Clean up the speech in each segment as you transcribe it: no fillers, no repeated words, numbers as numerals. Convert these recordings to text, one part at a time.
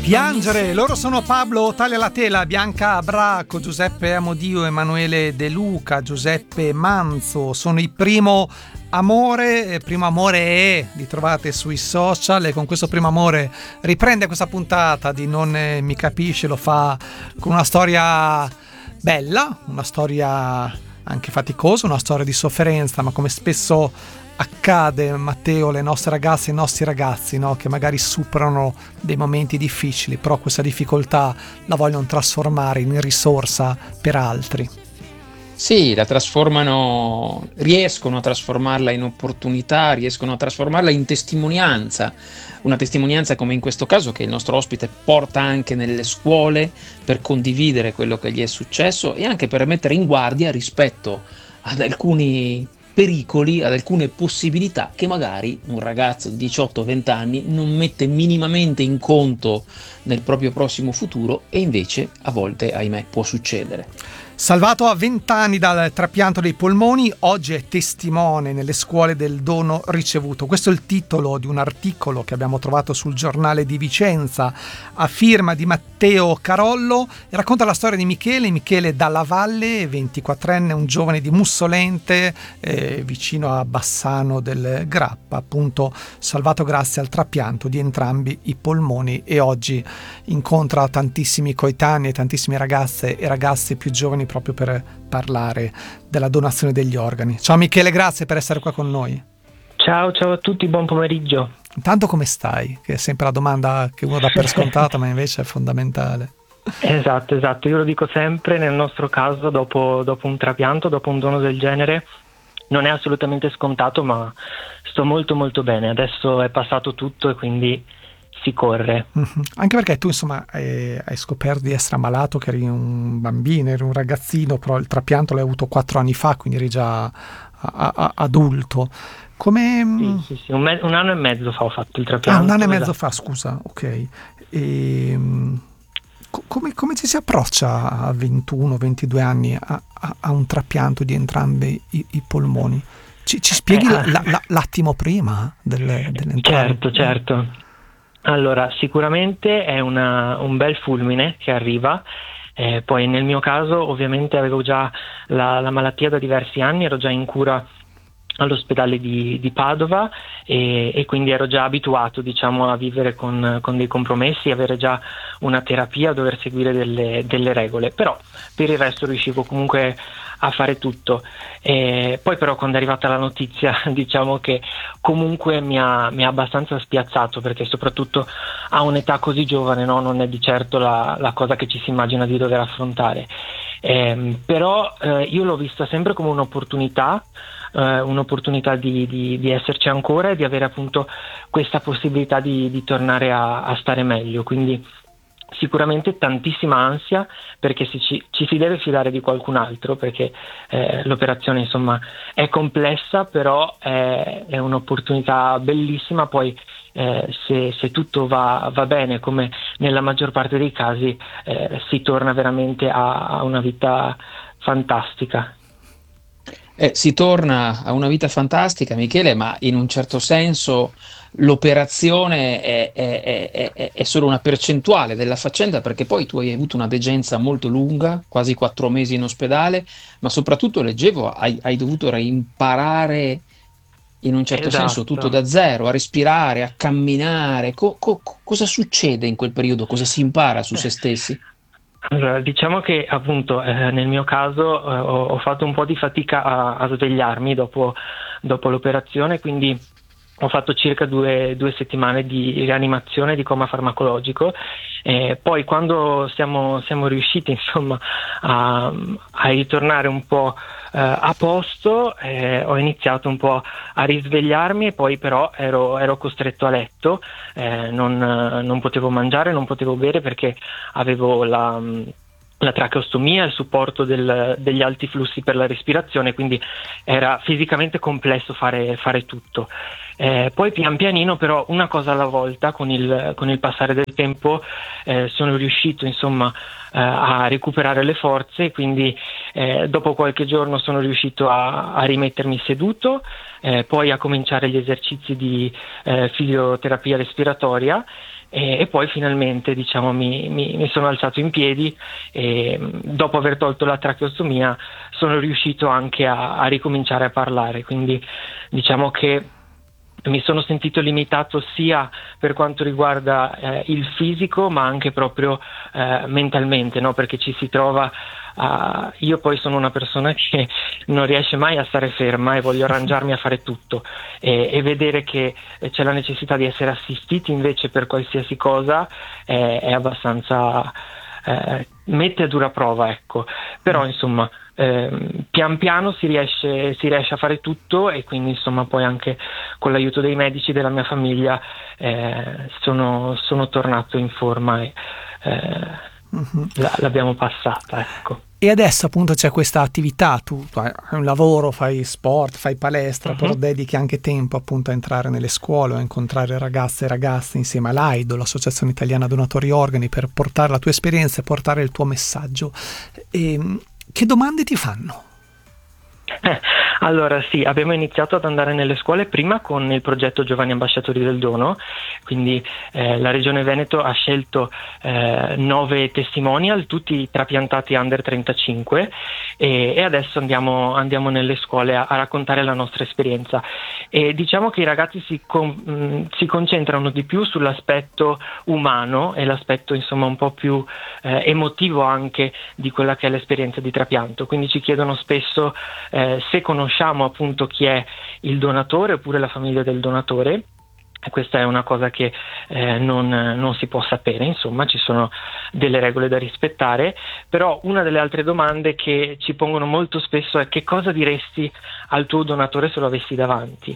Piangere, loro sono Pablo Taglialatela, Bianca Abracco, Giuseppe Amodio, Emanuele De Luca, Giuseppe Manzo. Sono i Primo Amore è, li trovate sui social, e con questo Primo Amore riprende questa puntata di Non mi capisce, lo fa con una storia bella, una storia anche faticosa, una storia di sofferenza, ma come spesso accade, Matteo, le nostre ragazze e i nostri ragazzi, no, che magari superano dei momenti difficili, però questa difficoltà la vogliono trasformare in risorsa per altri. Sì, la trasformano, riescono a trasformarla in opportunità, riescono a trasformarla in testimonianza, una testimonianza come in questo caso che il nostro ospite porta anche nelle scuole per condividere quello che gli è successo e anche per mettere in guardia rispetto ad alcuni pericoli, ad alcune possibilità che magari un ragazzo di 18-20 anni non mette minimamente in conto nel proprio prossimo futuro, e invece a volte, ahimè, può succedere. Salvato a 20 anni dal trapianto dei polmoni, oggi è testimone nelle scuole del dono ricevuto. Questo è il titolo di un articolo che abbiamo trovato sul Giornale di Vicenza a firma di Matteo Carollo, e racconta la storia di Michele Dalla Valle, 24enne, un giovane di Mussolente, vicino a Bassano del Grappa, appunto salvato grazie al trapianto di entrambi i polmoni, e oggi incontra tantissimi coetanei, tantissime ragazze e ragazzi più giovani proprio per parlare della donazione degli organi. Ciao Michele, grazie per essere qua con noi. Ciao a tutti, buon pomeriggio. Intanto come stai? Che è sempre la domanda che uno dà per scontata, ma invece è fondamentale. Esatto, io lo dico sempre, nel nostro caso dopo un trapianto, dopo un dono del genere, non è assolutamente scontato, ma sto molto molto bene. Adesso è passato tutto e quindi si corre. Anche perché tu insomma hai scoperto di essere ammalato, che eri un bambino, eri un ragazzino, però il trapianto l'hai avuto 4 anni fa, quindi eri già adulto. Come... Sì, un anno e mezzo fa ho fatto il trapianto. Un anno e mezzo fa, scusa, ok. E, come ci si approccia a 21-22 anni a un trapianto di entrambi i polmoni? Ci spieghi l'attimo prima dell'entrata? Certo. Allora, sicuramente è un bel fulmine che arriva, poi nel mio caso ovviamente avevo già la malattia da diversi anni, ero già in cura all'ospedale di Padova e quindi ero già abituato, diciamo, a vivere con dei compromessi, avere già una terapia, dover seguire delle regole, però per il resto riuscivo comunque a fare tutto. Poi però quando è arrivata la notizia, diciamo che comunque mi ha abbastanza spiazzato, perché soprattutto a un'età così giovane, no, non è di certo la cosa che ci si immagina di dover affrontare, però io l'ho vista sempre come un'opportunità di esserci ancora e di avere appunto questa possibilità di tornare a stare meglio. Quindi sicuramente tantissima ansia, perché ci si deve fidare di qualcun altro, perché l'operazione insomma è complessa, però è un'opportunità bellissima. Poi se tutto va bene, come nella maggior parte dei casi, si torna veramente a una vita fantastica. Si torna a una vita fantastica, Michele, ma in un certo senso l'operazione è solo una percentuale della faccenda, perché poi tu hai avuto una degenza molto lunga, quasi 4 mesi in ospedale, ma soprattutto leggevo hai dovuto reimparare in un certo senso tutto da zero, a respirare, a camminare. Cosa succede in quel periodo? Cosa si impara su se stessi? Allora, diciamo che appunto nel mio caso ho fatto un po' di fatica a svegliarmi dopo l'operazione, quindi ho fatto circa due settimane di rianimazione, di coma farmacologico. Poi quando siamo riusciti insomma a ritornare un po' a posto, ho iniziato un po' a risvegliarmi, e poi però ero costretto a letto, non potevo mangiare, non potevo bere, perché avevo la tracheostomia, il supporto degli alti flussi per la respirazione, quindi era fisicamente complesso fare tutto. Poi pian pianino, però, una cosa alla volta, con il passare del tempo sono riuscito insomma a recuperare le forze, quindi dopo qualche giorno sono riuscito a rimettermi seduto, poi a cominciare gli esercizi di fisioterapia respiratoria, e poi finalmente, diciamo, mi sono alzato in piedi e dopo aver tolto la tracheostomia sono riuscito anche a ricominciare a parlare, quindi diciamo che mi sono sentito limitato sia per quanto riguarda il fisico, ma anche proprio mentalmente, no? Perché ci si trova io poi sono una persona che non riesce mai a stare ferma e voglio arrangiarmi a fare tutto, e vedere che c'è la necessità di essere assistiti invece per qualsiasi cosa è abbastanza mette a dura prova, ecco. Però insomma pian piano si riesce a fare tutto, e quindi insomma poi anche con l'aiuto dei medici della mia famiglia sono tornato in forma e l'abbiamo passata, ecco. E adesso appunto c'è questa attività, tu hai un lavoro, fai sport, fai palestra, però dedichi anche tempo appunto a entrare nelle scuole, a incontrare ragazze e ragazzi insieme all'AIDO, l'Associazione Italiana Donatori Organi, per portare la tua esperienza e portare il tuo messaggio. Che domande ti fanno? Allora sì, abbiamo iniziato ad andare nelle scuole prima con il progetto Giovani Ambasciatori del Dono, quindi la Regione Veneto ha scelto 9 testimonial, tutti trapiantati under 35, e adesso andiamo nelle scuole a raccontare la nostra esperienza, e diciamo che i ragazzi si concentrano di più sull'aspetto umano e l'aspetto insomma un po' più emotivo anche di quella che è l'esperienza di trapianto, quindi ci chiedono spesso se conosciamo appunto chi è il donatore oppure la famiglia del donatore. E questa è una cosa che non si può sapere, insomma ci sono delle regole da rispettare, però una delle altre domande che ci pongono molto spesso è: che cosa diresti al tuo donatore se lo avessi davanti?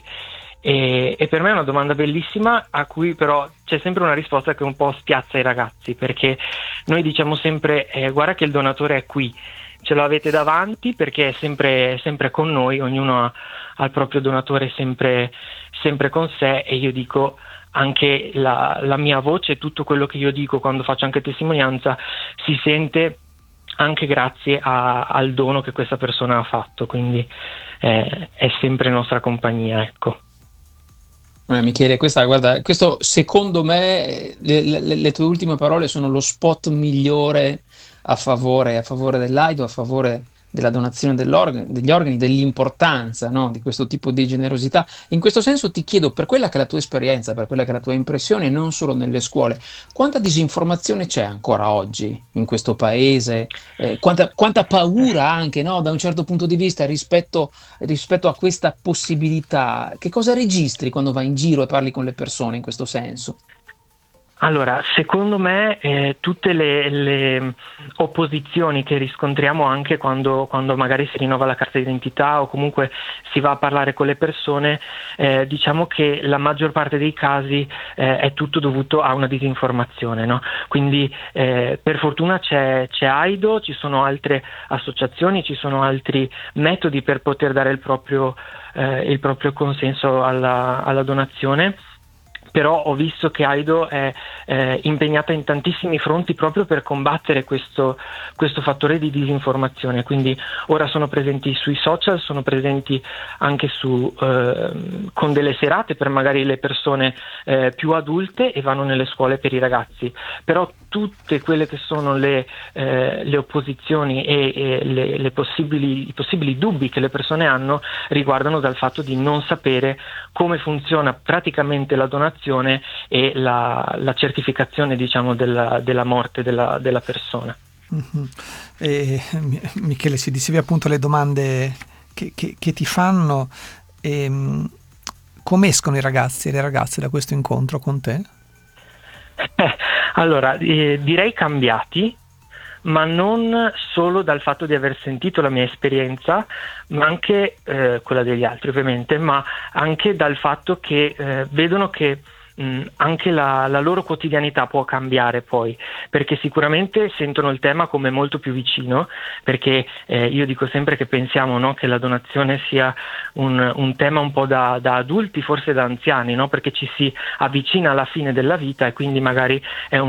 E per me è una domanda bellissima, a cui però c'è sempre una risposta che un po' spiazza i ragazzi, perché noi diciamo sempre guarda che il donatore è qui, ce lo avete davanti perché è sempre con noi, ognuno ha il proprio donatore sempre con sé, e io dico anche la mia voce, tutto quello che io dico quando faccio anche testimonianza si sente anche grazie al dono che questa persona ha fatto, quindi è sempre nostra compagnia, ecco. Michele, guarda, questo secondo me le tue ultime parole sono lo spot migliore a favore dell'AIDO, a favore della donazione degli organi, dell'importanza, no, di questo tipo di generosità. In questo senso ti chiedo, per quella che è la tua esperienza, per quella che è la tua impressione, non solo nelle scuole, quanta disinformazione c'è ancora oggi in questo paese? Quanta paura anche, no, da un certo punto di vista rispetto a questa possibilità? Che cosa registri quando vai in giro e parli con le persone in questo senso? Allora, secondo me tutte le opposizioni che riscontriamo anche quando magari si rinnova la carta d'identità o comunque si va a parlare con le persone, diciamo che la maggior parte dei casi è tutto dovuto a una disinformazione, no? Quindi per fortuna c'è AIDO, ci sono altre associazioni, ci sono altri metodi per poter dare il proprio consenso alla donazione. Però ho visto che AIDO è impegnata in tantissimi fronti proprio per combattere questo fattore di disinformazione, quindi ora sono presenti sui social, sono presenti anche con delle serate per magari le persone più adulte, e vanno nelle scuole per i ragazzi, però tutte quelle che sono le opposizioni e i possibili dubbi che le persone hanno riguardano dal fatto di non sapere come funziona praticamente la donazione e la certificazione, diciamo, della morte della persona. Michele, si dicevi appunto le domande che ti fanno, come escono i ragazzi e le ragazze da questo incontro con te? Allora, direi cambiati, ma non solo dal fatto di aver sentito la mia esperienza, ma anche quella degli altri ovviamente, ma anche dal fatto che vedono che anche la loro quotidianità può cambiare poi, perché sicuramente sentono il tema come molto più vicino, perché io dico sempre che pensiamo, no, che la donazione sia un tema un po' da adulti, forse da anziani, no? Perché ci si avvicina alla fine della vita e quindi magari è